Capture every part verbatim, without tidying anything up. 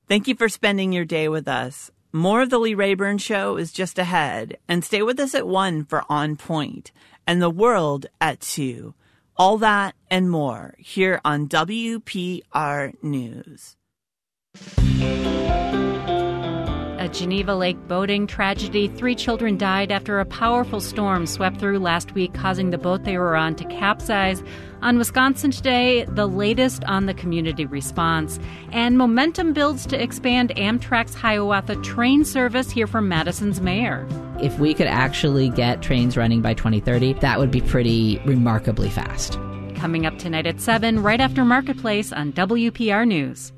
Thank you for spending your day with us. More of the Lee Rayburn Show is just ahead, and stay with us at one for On Point and The World at two. All that and more here on W P R News. A Geneva Lake boating tragedy. Three children died after a powerful storm swept through last week, causing the boat they were on to capsize. On Wisconsin Today, the latest on the community response. And momentum builds to expand Amtrak's Hiawatha train service. Here from Madison's mayor. If we could actually get trains running by twenty thirty, that would be pretty remarkably fast. Coming up tonight at seven, right after Marketplace on W P R News.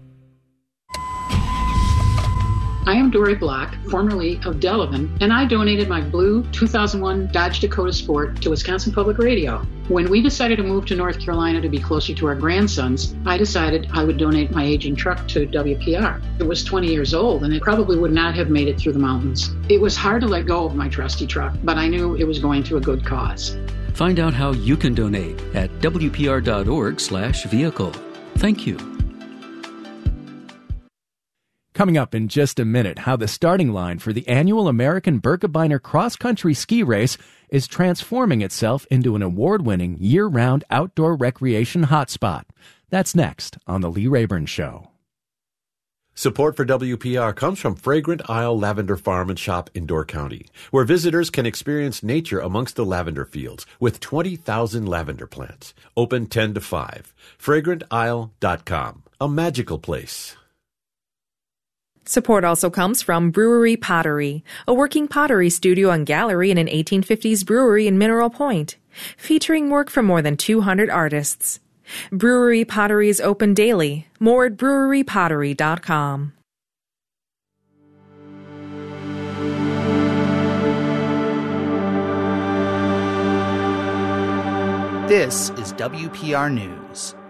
I am Dory Block, formerly of Delavan, and I donated my blue two thousand one Dodge Dakota Sport to Wisconsin Public Radio. When we decided to move to North Carolina to be closer to our grandsons, I decided I would donate my aging truck to W P R. It was twenty years old, and it probably would not have made it through the mountains. It was hard to let go of my trusty truck, but I knew it was going to a good cause. Find out how you can donate at W P R dot org slash vehicle. Thank you. Coming up in just a minute, how the starting line for the annual American Birkebeiner cross-country ski race is transforming itself into an award-winning year-round outdoor recreation hotspot. That's next on The Lee Rayburn Show. Support for W P R comes from Fragrant Isle Lavender Farm and Shop in Door County, where visitors can experience nature amongst the lavender fields with twenty thousand lavender plants. Open ten to five. fragrant isle dot com. A magical place. Support also comes from Brewery Pottery, a working pottery studio and gallery in an eighteen fifties brewery in Mineral Point, featuring work from more than two hundred artists. Brewery Pottery is open daily. More at brewery pottery dot com. This is W P R News.